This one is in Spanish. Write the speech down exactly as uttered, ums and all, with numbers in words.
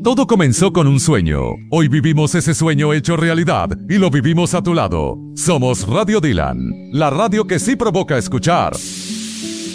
Todo comenzó con un sueño. Hoy vivimos ese sueño hecho realidad y lo vivimos a tu lado. Somos Radio Dylan, la radio que sí provoca escuchar.